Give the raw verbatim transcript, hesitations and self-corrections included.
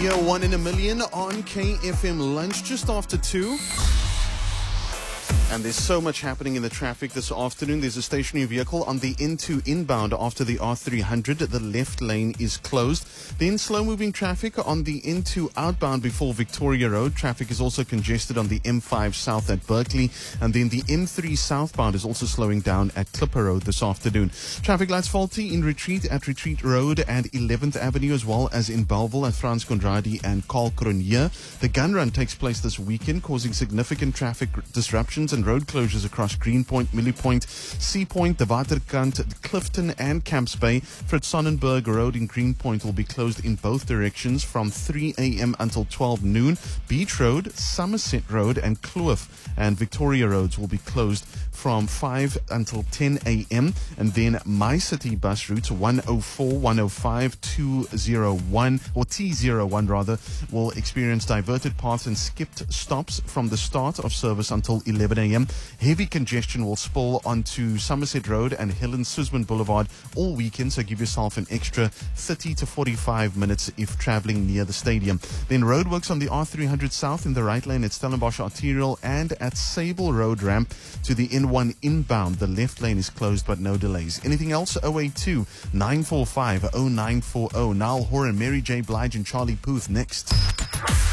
here, one in a million on K F M Lunch, just after two. And there's so much happening in the traffic this afternoon. There's a stationary vehicle on the N two inbound after the R three hundred. The left lane is closed. Then slow-moving traffic on the N two outbound before Victoria Road. Traffic is also congested on the M five south at Berkeley. And then the N three southbound is also slowing down at Clipper Road this afternoon. Traffic lights faulty in Retreat at Retreat Road and eleventh Avenue, as well as in Bellville at Frans Conradi and Carl Cronje. The gun run takes place this weekend, causing significant traffic disruptions and road closures across Greenpoint, Millipoint, Sea Point, the Waterkant, Clifton and Camps Bay. Fritz Sonnenberg Road in Greenpoint will be closed in both directions from three a.m. until twelve noon. Beach Road, Somerset Road and Kloof and Victoria Roads will be closed from five until ten a.m. And then My City bus routes one oh four, one oh five, two oh one or T oh one rather will experience diverted paths and skipped stops from the start of service until eleven a.m. Heavy congestion will spill onto Somerset Road and Helen Suzman Boulevard all weekend, so give yourself an extra thirty to forty-five minutes if traveling near the stadium. Then roadworks on the R three hundred South in the right lane at Stellenbosch Arterial and at Sable Road ramp to the N one inbound. The left lane is closed but no delays. Anything else? oh eight two, nine four five, oh nine four oh. Niall Horan, Mary J. Blige and Charlie Puth next.